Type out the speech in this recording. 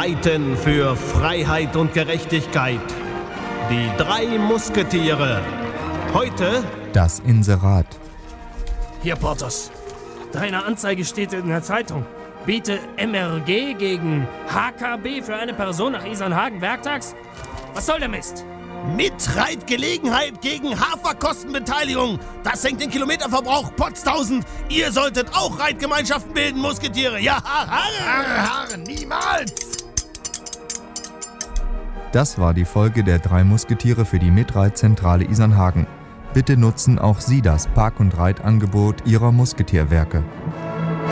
Reiten für Freiheit und Gerechtigkeit. Die 3 Musketiere. Heute das Inserat. Hier, Porthos. Deine Anzeige steht in der Zeitung. Biete MRG gegen HKB für eine Person nach Isernhagen werktags? Was soll der Mist? Mitreitgelegenheit gegen Haferkostenbeteiligung. Das senkt den Kilometerverbrauch Potztausend. Ihr solltet auch Reitgemeinschaften bilden, Musketiere. Ja, Harre, niemals! Das war die Folge der 3 Musketiere für die Mitreitzentrale Isernhagen. Bitte nutzen auch Sie das Park- und Reitangebot Ihrer Musketierwerke.